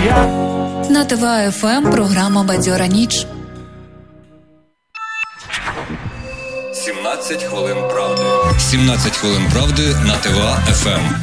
На ТВА ФМ програма «Бадьора ніч». 17 хвилин правди. 17 хвилин правди на ТВА ФМ.